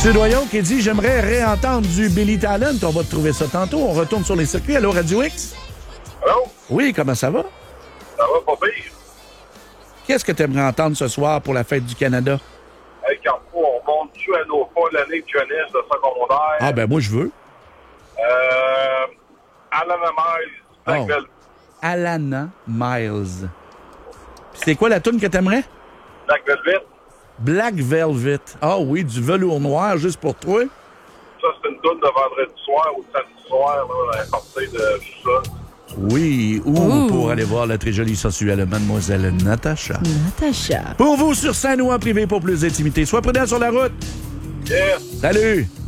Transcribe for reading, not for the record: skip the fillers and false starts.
Sudoyon qui dit « J'aimerais réentendre du Billy Talent. » On va te trouver ça tantôt. On retourne sur les circuits. Allô, Radio X? Allô? Oui, comment ça va? Ça va pas pire. Qu'est-ce que tu aimerais entendre ce soir pour la fête du Canada? Hey, Carrefour, on monte-tu à nos pas l'année de jeunesse de secondaire? Ah, ben moi, je veux. Alana Miles, Black Velvet. Alana Miles. C'est quoi la toune que t'aimerais? Black Velvet. Black Velvet. Ah oui, du velours noir juste pour toi. Ça, c'est une toune de vendredi soir ou de samedi soir, là, à partir de ça. Oui, ou pour aller voir la très jolie sensuelle mademoiselle Natacha. Natacha. Pour vous, sur scène ou en privé pour plus d'intimité. Sois prudent sur la route. Yes. Salut!